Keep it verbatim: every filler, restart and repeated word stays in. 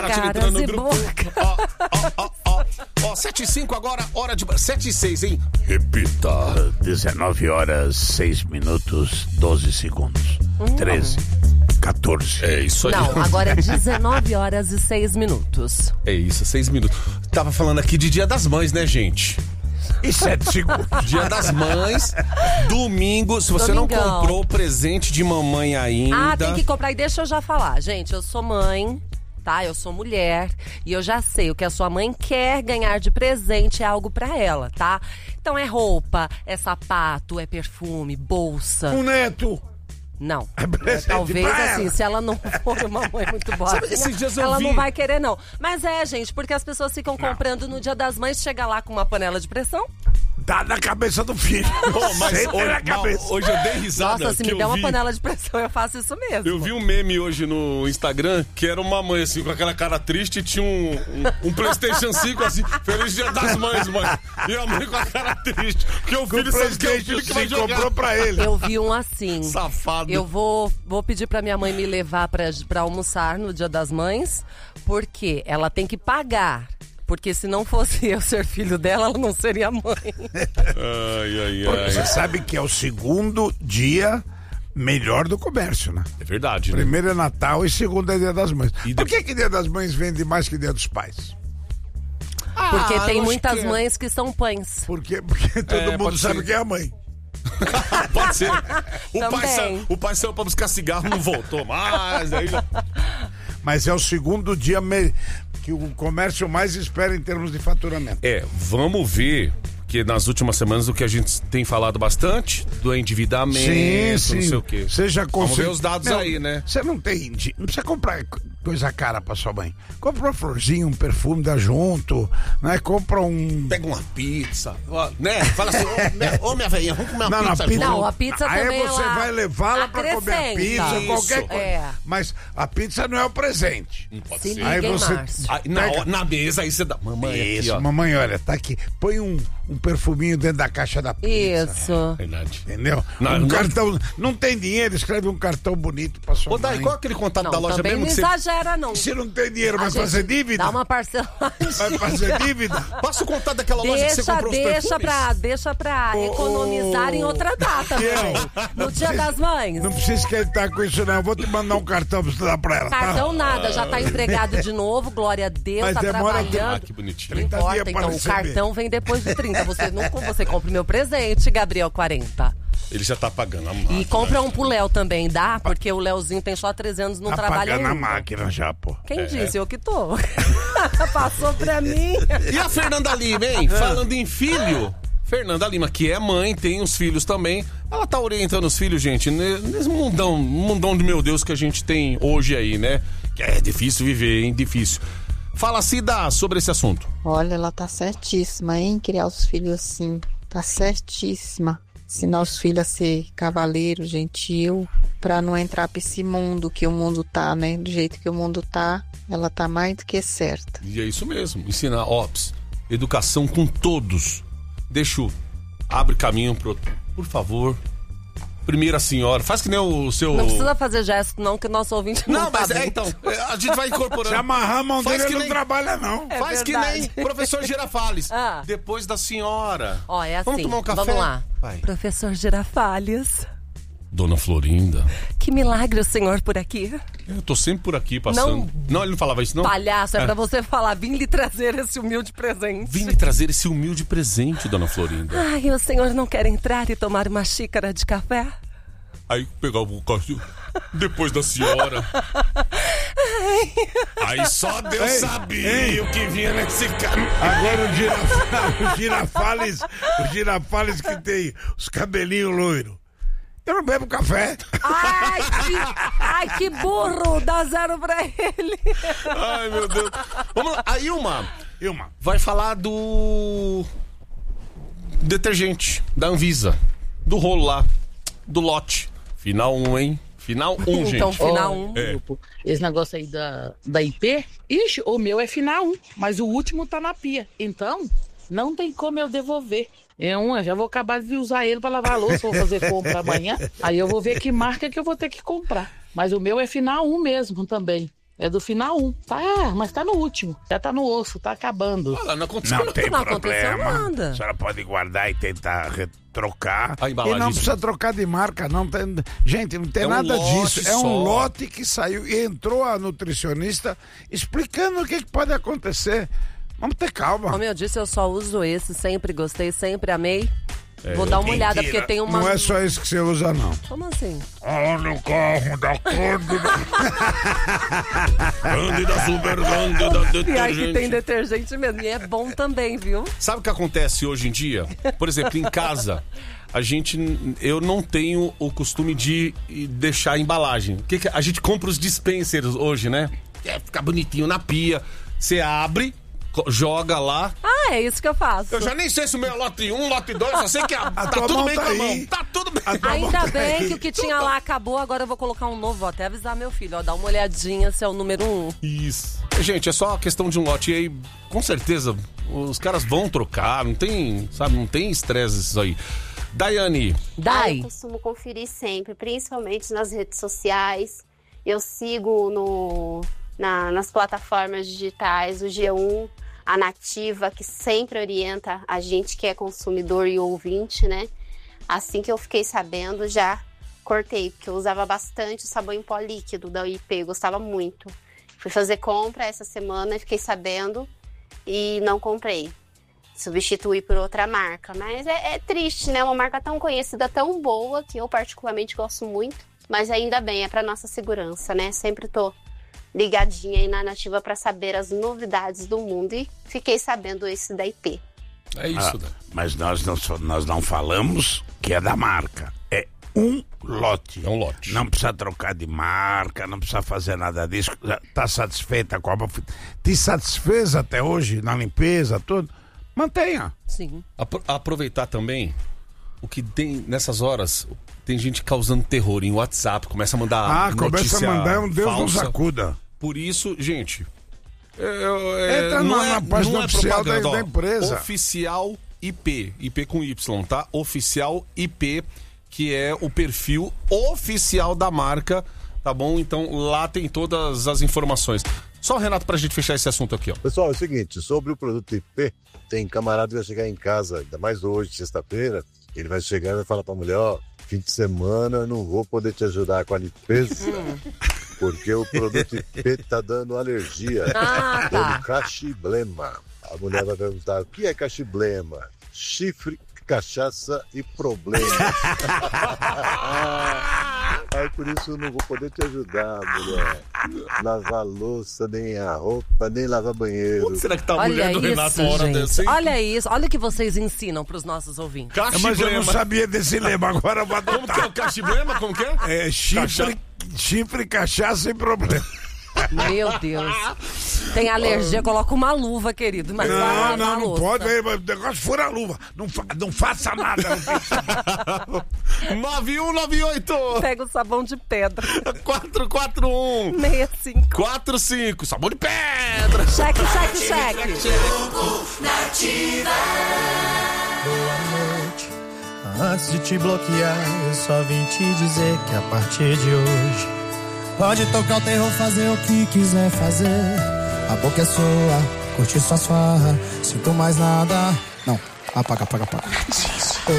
compartilha entrando no grupo. Ó, ó, ó, ó. Ó, sete e cinco agora, hora de... sete e seis, hein? Repita. dezenove horas, seis minutos, doze segundos. Hum. treze, quatorze. É isso aí. Não, agora é dezenove horas e seis minutos. É isso, seis minutos. Tava falando aqui de Dia das Mães, né, gente? E sete segundos. Dia das Mães, domingo. Se você Domingão. não comprou presente de mamãe ainda... Ah, tem que comprar. E deixa eu já falar. Gente, eu sou mãe... Tá, eu sou mulher e eu já sei o que a sua mãe quer ganhar de presente é algo pra ela, tá? Então é roupa, é sapato, é perfume, bolsa. Um neto. Não, é, talvez assim, se ela não for uma mãe muito boa, Sabe, esses dias eu ela vi... não vai querer não. Mas é, gente, porque as pessoas ficam não. comprando no Dia das Mães, chega lá com uma panela de pressão. Dá na cabeça do filho. Oh, mas hoje, na cabeça. hoje eu dei risada. Nossa, se me der uma vi... panela de pressão, eu faço isso mesmo. Eu vi um meme hoje no Instagram que era uma mãe, assim, com aquela cara triste e tinha um, um, um PlayStation cinco, assim, Feliz Dia das Mães, mãe. E a mãe com a cara triste. Porque o filho sabe que é o filho que vai jogar. Comprou pra ele. Eu vi um assim. Safado. Eu vou, vou pedir pra minha mãe me levar pra, pra almoçar no Dia das Mães, porque ela tem que pagar. Porque se não fosse eu ser filho dela, ela não seria mãe. Ai, ai, ai. Você sabe que é o segundo dia melhor do comércio, né? É verdade, né? Primeiro é Natal e segundo é Dia das Mães. E Por de... que que Dia das Mães vende mais que Dia dos Pais? Porque ah, tem muitas que... mães que são pães. Por quê? Porque todo é, mundo sabe ser. quem é a mãe. Pode ser. O pai, saiu, o pai saiu pra buscar cigarro, não voltou mais. Aí já... Mas é o segundo dia me... que o comércio mais espera em termos de faturamento. É, vamos ver, que nas últimas semanas o que a gente tem falado bastante, do endividamento, sim, sim. não sei o quê. Seja Vamos ver os dados não, aí, né? Você não tem, não precisa comprar coisa cara pra sua mãe. Compra uma florzinha, um perfume, dá junto, né? Compra um... Pega uma pizza, né? Fala assim, ô minha, ô, minha velhinha, vamos comer uma não, pizza, pizza Não, a pizza aí também Aí você ela vai levá-la pra comer a pizza, Isso. qualquer coisa. É. Mas a pizza não é o presente. Não pode Se ser. liga, Aí você aí, na, pega... na mesa, aí você dá... Mamãe, Isso, aqui, ó. mamãe, olha, tá aqui. Põe um, um perfuminho dentro da caixa da pizza. Isso. Verdade. Entendeu? Não, um não... cartão. Não tem dinheiro, escreve um cartão bonito pra sua Ô, Dai, mãe. qual é aquele contato Não, da loja também mesmo? não que exagera, não. Se não tem dinheiro, vai fazer dívida? Dá uma parcelagem. Vai fazer dívida? Passa o contato daquela loja deixa, que você comprou deixa os perfumes. pra, deixa pra Ô, economizar ô, em outra data, eu, no Dia precisa, das Mães. Não precisa esquentar com isso, não. Eu vou te mandar um cartão pra você dar pra ela. Cartão tá? nada, já tá empregado de novo, glória a Deus, Mas tá demora trabalhando. Ah, que bonitinho. Não importa, então o cartão vem depois de trinta. Você não você compra o meu presente, Gabriel quarenta. Ele já tá pagando a máquina. E compra um pro Léo também, dá? Porque o Léozinho tem só treze anos, não tá trabalha ainda. Tá pagando a máquina já, pô. Quem é. disse? Eu que tô. Passou pra mim. E a Fernanda Lima, hein? Falando em filho... Fernanda Lima, que é mãe, tem os filhos também. Ela tá orientando os filhos, gente, nesse mundão, mundão de meu Deus que a gente tem hoje aí, né? Que é difícil viver, hein? Difícil. Fala, Cida, sobre esse assunto. Olha, ela tá certíssima, hein? Criar os filhos assim. Tá certíssima. Ensinar os filhos a ser cavaleiro, gentil, pra não entrar pra esse mundo que o mundo tá, né? Do jeito que o mundo tá, ela tá mais do que certa. E é isso mesmo. Ensinar, ops, educação com todos. Deixa o... Abre caminho pro... Por favor. Primeira senhora. Faz que nem o seu... Não precisa fazer gesto, não, que o nosso ouvinte não, não tá mas bem. é, então. A gente vai incorporando. Se amarrar a mão Faz dele, que ele nem... não trabalha, não. É Faz verdade. que nem professor Girafales. Ah. Depois da senhora. Ó, é assim. Vamos tomar um café? Vamos lá. Vai. Professor Girafales. Dona Florinda. Que milagre o senhor por aqui. Eu tô sempre por aqui passando. Não, não ele não falava isso, não? Palhaço, é, é pra você falar. Vim lhe trazer esse humilde presente. Vim lhe trazer esse humilde presente, Dona Florinda. Ai, o senhor não quer entrar e tomar uma xícara de café? Aí pegava o cachorro depois da senhora. Aí só Deus ei, sabia ei. o que vinha nesse cara. Agora o girafales, o girafales, o girafales que tem os cabelinhos loiros. Eu não bebo café. Ai, que, ai, que burro! Dá zero pra ele. Ai, meu Deus. Vamos lá. A Ilma, Ilma vai falar do detergente da Anvisa. Do rolo lá. Do lote. Final um, hein? Final um, gente. Então, final um. É. Esse negócio aí da, da I P, ixi, o meu é final um, mas o último tá na pia. Então, não tem como eu devolver. Eu, eu já vou acabar de usar ele pra lavar a louça, vou fazer compra amanhã. Aí eu vou ver que marca que eu vou ter que comprar. Mas o meu é final um mesmo também. É do final um. Tá, mas tá no último. Já tá no osso, tá acabando. Olha, não aconteceu. Não tem Não aconteceu problema. nada. A senhora pode guardar e tentar trocar. A E embalagem. não precisa trocar de marca, não tem. Gente, não tem É um nada lote disso. É só. um lote que saiu e entrou a nutricionista explicando o que, que pode acontecer. Vamos ter calma. Como eu disse, eu só uso esse, sempre gostei, sempre amei. Vou dar uma olhada, Mentira. porque tem uma... Não é só isso que você usa, não. Como assim? Ah, no carro da Cândida. Cândida, super Cândida, E aí que tem detergente. detergente mesmo. E é bom também, viu? Sabe o que acontece hoje em dia? Por exemplo, em casa, a gente, eu não tenho o costume de deixar a embalagem. O que que- a gente compra os dispensers hoje, né? É, fica bonitinho na pia. Você abre, co- joga lá. Ah, é isso que eu faço. Eu já nem sei se o meu é lote um, lote dois, só sei que a, tá tua tudo mão bem tá com a mão. aí. Tá tudo bem. Ainda bem que o que tinha lá acabou, agora eu vou colocar um novo. Vou até avisar meu filho, ó, dá uma olhadinha se é o número um. Isso. Gente, é só questão de um lote. E aí, com certeza, os caras vão trocar. Não tem, sabe, não tem estresse isso aí. Daiane. Ah, Dai. eu costumo conferir sempre, principalmente nas redes sociais. Eu sigo no, na- nas plataformas digitais, o G um, a Nativa, que sempre orienta a gente que é consumidor e ouvinte, né? Assim que eu fiquei sabendo, já cortei, porque eu usava bastante o sabão em pó líquido da I P, eu gostava muito. Fui fazer compra essa semana e fiquei sabendo e não comprei. Substituir por outra marca, mas é, é triste, né? Uma marca tão conhecida, tão boa, que eu particularmente gosto muito, mas ainda bem, é para nossa segurança, né? Sempre tô ligadinha aí na Nativa para saber as novidades do mundo e fiquei sabendo esse da I P. É isso, Ah, Dai. mas nós não, só- nós não falamos que é da marca. É um lote. É um lote. Não precisa trocar de marca, não precisa fazer nada disso. Tá satisfeita com a... Te satisfez até hoje na limpeza, tudo? Mantenha. Sim. Apro- aproveitar também o que tem nessas horas. Tem gente causando terror em WhatsApp, começa a mandar Ah, começa a notícia mandar, um Deus nos falsa. acuda. Por isso, gente, é, é, Entra não, na- é, na página não é oficial propaganda, da- ó. da empresa. Oficial I P, I P com Y, tá? Oficial I P, que é o perfil oficial da marca, tá bom? Então lá tem todas as informações. Só, Renato, pra gente fechar esse assunto aqui, ó. Pessoal, é o seguinte, sobre o produto I P, tem camarada que vai chegar em casa, ainda mais hoje, sexta-feira, ele vai chegar e vai falar pra mulher, ó, fim de semana eu não vou poder te ajudar com a limpeza, porque o produto I P tá dando alergia, Ah, tá. dando cachiblema. A mulher vai perguntar, o que é cachiblema? Chifre, cachaça e problema. Aí por isso eu não vou poder te ajudar, mulher. Lavar louça, nem a roupa, nem lavar banheiro. Onde será que tá a Olha mulher do isso, Renato uma hora gente. dessa, hein? Olha isso. Olha o que vocês ensinam pros nossos ouvintes. É, mas eu não Cachiblema. sabia desse lema, agora eu vou Como que é adotar. o cachiblema? Como que é? É chifre, chifre, cachaça e problema. Meu Deus. Tem alergia, coloca uma luva, querido. Mas vai Não, lavar não, a não louça. pode. aí, O negócio fura a luva. Não, fa- não faça nada. Não fique- nove um nove oito Pega o sabão de pedra. quatro quatro um sessenta e cinco. quatro cinco. Sabão de pedra. Cheque, cheque, cheque. Antes de te bloquear, eu só vim te dizer que a partir de hoje pode tocar o terror, fazer o que quiser fazer. A boca é sua, curtir sua farra, sinto mais nada. Não, apaga, apaga, apaga.